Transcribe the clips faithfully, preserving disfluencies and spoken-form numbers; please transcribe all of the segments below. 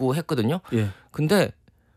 있고 했거든요. 예. 근데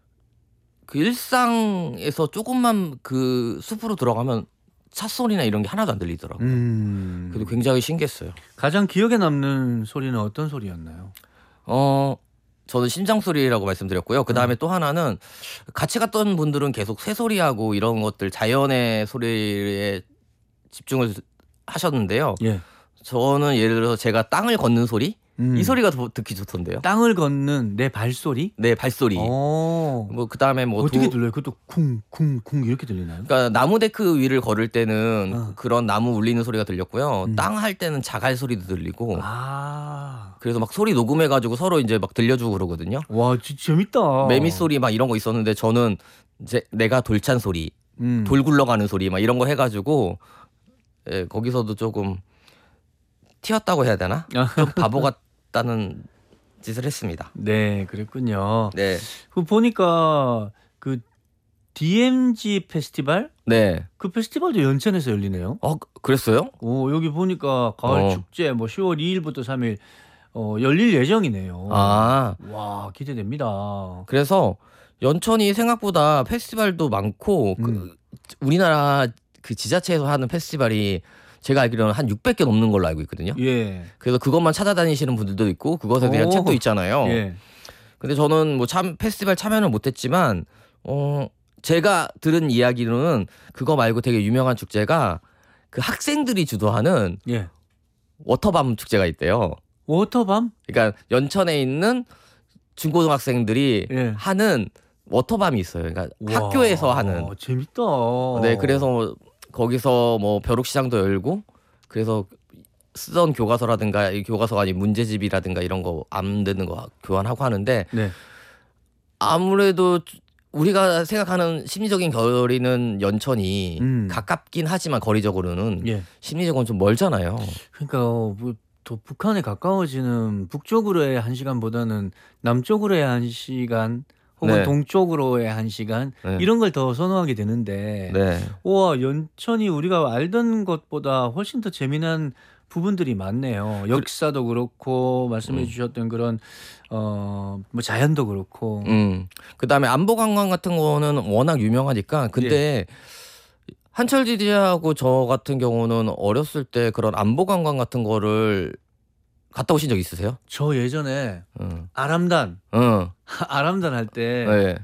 그 일상에서 조금만 그 숲으로 들어가면 차 소리나 이런 게 하나도 안 들리더라고요. 음. 그래도 굉장히 신기했어요. 가장 기억에 남는 소리는 어떤 소리였나요? 어 저는 심장 소리라고 말씀드렸고요. 그 다음에 음. 또 하나는 같이 갔던 분들은 계속 새 소리하고 이런 것들 자연의 소리에 집중을 하셨는데요. 예. 저는 예를 들어서 제가 땅을 걷는 소리 음. 이 소리가 더 듣기 좋던데요. 땅을 걷는 내 발소리? 네, 발소리. 어. 뭐 그다음에 뭐 어떻게 도, 들려요? 그것도 쿵쿵쿵 이렇게 들리나요? 그러니까 나무 데크 위를 걸을 때는 어. 그런 나무 울리는 소리가 들렸고요. 음. 땅 할 때는 자갈 소리도 들리고. 아. 그래서 막 소리 녹음해 가지고 서로 이제 막 들려주고 그러거든요. 와, 진짜 재밌다. 매미 소리 막 이런 거 있었는데 저는 이제 내가 돌찬 소리, 음. 돌 굴러가는 소리 막 이런 거 해가지고 예, 거기서도 조금 튀었다고 해야 되나? 좀 바보 같다는 짓을 했습니다. 네, 그랬군요. 네, 그 보니까 그 디엠지 페스티벌? 네. 그 페스티벌도 연천에서 열리네요. 어, 그랬어요? 오, 여기 보니까 가을 어. 축제 뭐 시월 이일부터 삼일 어, 열릴 예정이네요. 아, 와, 기대됩니다. 그래서 연천이 생각보다 페스티벌도 많고 음. 그 우리나라 그 지자체에서 하는 페스티벌이 제가 알기로는 한 육백 개 넘는 걸로 알고 있거든요. 예. 그래서 그것만 찾아다니시는 분들도 있고 그것에 대한 오. 책도 있잖아요. 예. 근데 저는 뭐 참 페스티벌 참여는 못했지만 어 제가 들은 이야기로는 그거 말고 되게 유명한 축제가 그 학생들이 주도하는 예. 워터밤 축제가 있대요. 워터밤? 그러니까 연천에 있는 중고등학생들이 예. 하는 워터밤이 있어요. 그러니까 와, 학교에서 하는. 재밌다. 네, 그래서 거기서 뭐 벼룩시장도 열고 그래서 쓰던 교과서라든가 이 교과서가 아닌 문제집이라든가 이런 거 안 되는 거 교환하고 하는데 네. 아무래도 우리가 생각하는 심리적인 거리는 연천이 음. 가깝긴 하지만 거리적으로는 예. 심리적으로는 좀 멀잖아요. 그러니까 뭐 더 북한에 가까워지는 북쪽으로의 한 시간보다는 남쪽으로의 한 시간 혹은 네. 동쪽으로의 한 시간 네. 이런 걸 더 선호하게 되는데 네. 우와, 연천이 우리가 알던 것보다 훨씬 더 재미난 부분들이 많네요. 역사도 그렇고 말씀해 음. 주셨던 그런 어 뭐 자연도 그렇고. 음. 그다음에 안보 관광 같은 거는 워낙 유명하니까 근데 한철 지지하고 저 같은 경우는 어렸을 때 그런 안보 관광 같은 거를 갔다 오신 적 있으세요? 저 예전에 응. 아람단 응. 아람단 할 때 네.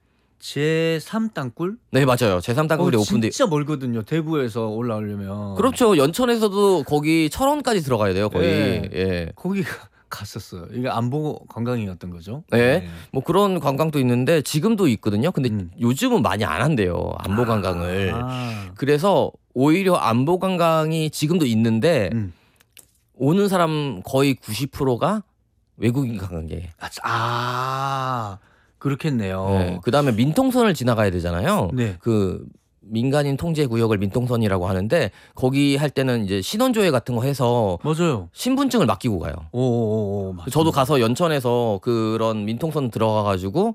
제삼 땅굴? 네, 맞아요. 제삼 땅굴이 어, 오픈돼. 진짜 멀거든요. 대구에서 올라오려면. 그렇죠. 연천에서도 거기 철원까지 들어가야 돼요, 거의. 네. 예. 거기 갔었어요. 이게 안보 관광이었던 거죠. 네. 뭐 그런 관광도 있는데 지금도 있거든요. 근데 음. 요즘은 많이 안 한대요. 안보 관광을. 아. 그래서 오히려 안보 관광이 지금도 있는데 음. 오는 사람 거의 구십 퍼센트가 외국인 관광객. 아, 아, 그렇겠네요. 네. 그다음에 민통선을 지나가야 되잖아요. 네. 그 민간인 통제 구역을 민통선이라고 하는데 거기 할 때는 이제 신원조회 같은 거 해서 맞아요. 신분증을 맡기고 가요. 오오오. 맞습니다. 저도 가서 연천에서 그런 민통선 들어가 가지고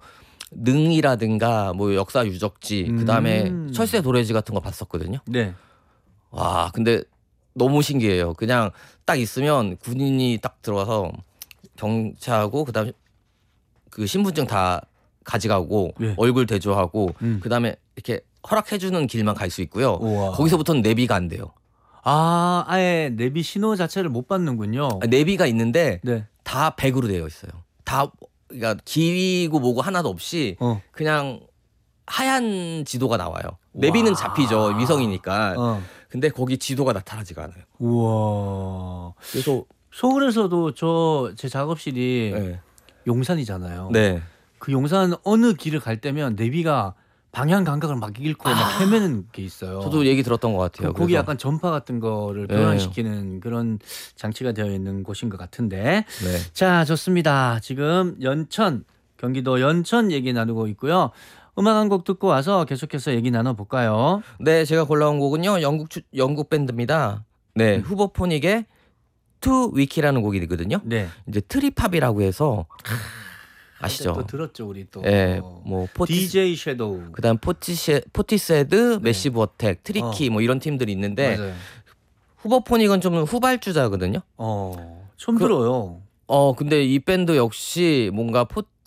능이라든가 뭐 역사 유적지 음. 그다음에 철새 도래지 같은 거 봤었거든요. 네. 와, 근데 너무 신기해요. 그냥 딱 있으면 군인이 딱 들어와서 경찰하고 그다음에 그 신분증 다 가져가고 예. 얼굴 대조하고 음. 그다음에 이렇게 허락해주는 길만 갈 수 있고요. 우와. 거기서부터는 내비가 안 돼요. 아, 아예 내비 신호 자체를 못 받는군요. 아, 내비가 있는데 네. 다 백으로 되어 있어요. 다 그러니까 길이고 뭐고 하나도 없이 어. 그냥 하얀 지도가 나와요. 내비는 와. 잡히죠. 위성이니까. 어. 근데 거기 지도가 나타나지가 않아요. 우와. 그래서 서울에서도 저 제 작업실이 네. 용산이잖아요. 네. 그 용산 어느 길을 갈 때면 내비가 방향 감각을 막 잃고 막 아. 헤매는 게 있어요. 저도 얘기 들었던 것 같아요. 그 거기 그래서 약간 전파 같은 거를 네. 변환시키는 그런 장치가 되어 있는 곳인 것 같은데. 네. 자, 좋습니다. 지금 연천, 경기도 연천 얘기 나누고 있고요. 음악 한 곡 듣고 와서 계속해서 얘기 나눠볼까요? 네, 제가 골라온 곡은요. 영국 추, 영국 밴드입니다. 네, 음. 후보포닉의 투 위키라는 곡이거든요. 네. 이제 트리팝이라고 해서 아시죠? 또 들었죠, 우리 또. 예, 뭐 포티, 디제이 섀도우. 그다음 포티세, 포티세드, 네. 매시브 어택, 트리키 어. 뭐 이런 팀들이 있는데 맞아요. 후보포닉은 좀 후발주자거든요. 어, 처음 그- 들어요. 어, 근데 이 밴드 역시 뭔가 포